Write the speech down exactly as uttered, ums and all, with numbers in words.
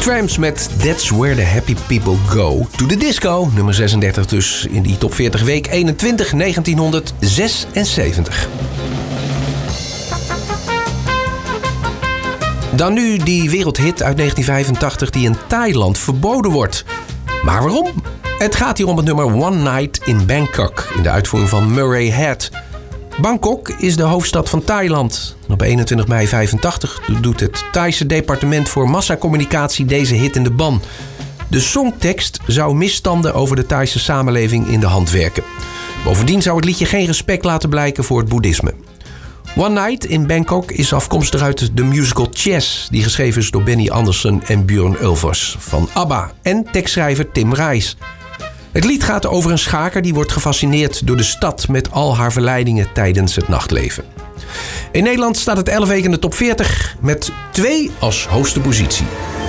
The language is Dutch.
Tramps met That's Where the Happy People Go to the Disco. Nummer zesendertig dus in die top veertig week eenentwintig negentienhonderdzesenzeventig. Dan nu die wereldhit uit negentien vijfentachtig die in Thailand verboden wordt. Maar waarom? Het gaat hier om het nummer One Night in Bangkok in de uitvoering van Murray Head. Bangkok is de hoofdstad van Thailand. Op eenentwintig mei vijfentachtig doet het Thaise departement voor massacommunicatie deze hit in de ban. De songtekst zou misstanden over de Thaise samenleving in de hand werken. Bovendien zou het liedje geen respect laten blijken voor het boeddhisme. One Night in Bangkok is afkomstig uit de musical Chess, die geschreven is door Benny Andersson en Björn Ulvaeus van ABBA en tekstschrijver Tim Rice. Het lied gaat over een schaker die wordt gefascineerd door de stad met al haar verleidingen tijdens het nachtleven. In Nederland staat het elf weken in de top veertig met twee als hoogste positie.